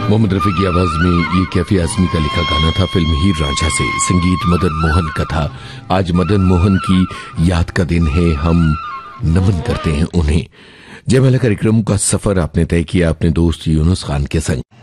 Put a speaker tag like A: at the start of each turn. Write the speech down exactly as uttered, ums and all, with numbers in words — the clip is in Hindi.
A: मोहम्मद रफी की आवाज में ये कैफी आजमी का लिखा गाना था फिल्म हीर रांझा से। संगीत मदन मोहन का था। आज मदन मोहन की याद का दिन है, हम नमन करते हैं उन्हें। जयमाला कार्यक्रम का सफर आपने तय किया अपने दोस्त यूनुस खान के संग।